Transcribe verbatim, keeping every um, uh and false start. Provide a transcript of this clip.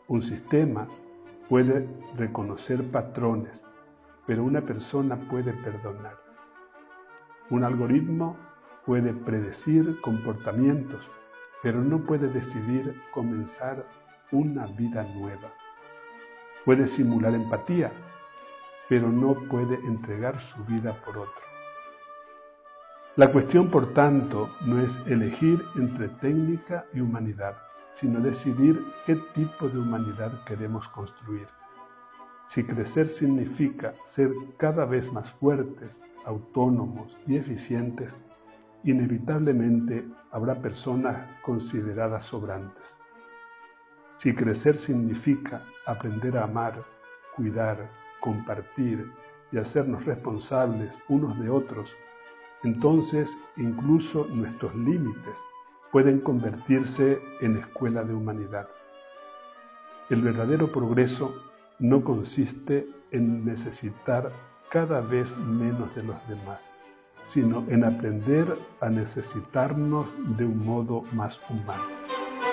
Un sistema puede reconocer patrones, pero una persona puede perdonar. Un algoritmo puede predecir comportamientos, pero no puede decidir comenzar una vida nueva. Puede simular empatía, pero no puede entregar su vida por otro. La cuestión, por tanto, no es elegir entre técnica y humanidad, sino decidir qué tipo de humanidad queremos construir. Si crecer significa ser cada vez más fuertes, autónomos y eficientes, inevitablemente habrá personas consideradas sobrantes. Si crecer significa aprender a amar, cuidar, compartir y hacernos responsables unos de otros, entonces incluso nuestros límites pueden convertirse en escuela de humanidad. El verdadero progreso no consiste en necesitar cada vez menos de los demás, sino en aprender a necesitarnos de un modo más humano.